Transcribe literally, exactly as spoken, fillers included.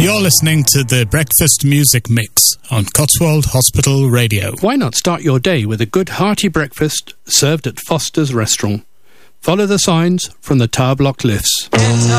You're listening to the Breakfast Music Mix on Cotswold Hospital Radio. Why not start your day with a good hearty breakfast served at Foster's Restaurant? Follow the signs from the tower block lifts.